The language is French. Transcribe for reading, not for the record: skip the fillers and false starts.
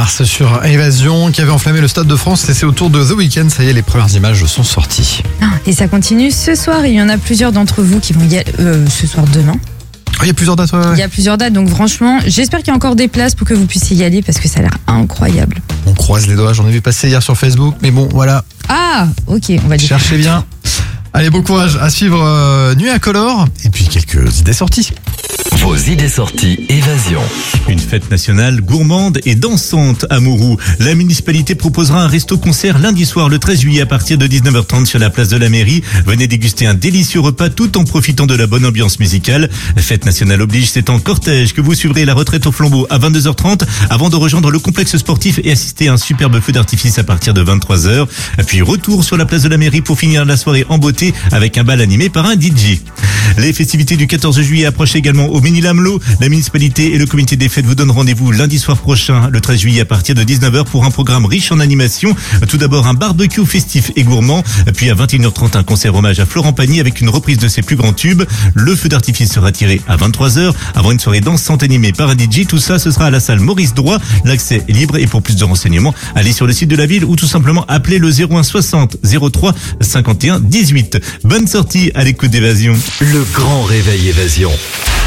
Mars sur Évasion qui avait enflammé le Stade de France et c'est au tour de The Weeknd. Ça y est, les premières images sont sorties. Et ça continue ce soir. Il y en a plusieurs d'entre vous qui vont y aller ce soir, demain. Il y a plusieurs dates, ouais. Il y a plusieurs dates, donc franchement, j'espère qu'il y a encore des places pour que vous puissiez y aller parce que ça a l'air incroyable. On croise les doigts, j'en ai vu passer hier sur Facebook, mais bon, voilà. Ah, ok, on va dire. Cherchez bien. Allez, bon courage à suivre Nuit Incolore et puis quelques idées sorties. Vos idées sorties Évasion. Une fête nationale gourmande et dansante à Mourou. La municipalité proposera un resto-concert lundi soir le 13 juillet à partir de 19h30 sur la place de la mairie. Venez déguster un délicieux repas tout en profitant de la bonne ambiance musicale. Fête nationale oblige, c'est en cortège que vous suivrez la retraite au flambeau à 22h30 avant de rejoindre le complexe sportif et assister à un superbe feu d'artifice à partir de 23h. Puis retour sur la place de la mairie pour finir la soirée en beauté avec un bal animé par un DJ. Les festivités du 14 juillet approchent également au Ménil-Amelot. La municipalité et le comité des fêtes vous donnent rendez-vous lundi soir prochain, le 13 juillet à partir de 19h pour un programme riche en animation. Tout d'abord un barbecue festif et gourmand, puis à 21h30 un concert hommage à Florent Pagny avec une reprise de ses plus grands tubes. Le feu d'artifice sera tiré à 23h avant une soirée dansante animée par un DJ. Tout ça, ce sera à la salle Maurice Droit. L'accès est libre et pour plus de renseignements, allez sur le site de la ville ou tout simplement appelez le 01 60 03 51 18. Bonne sortie à l'écoute d'Évasion. Le grand réveil Évasion.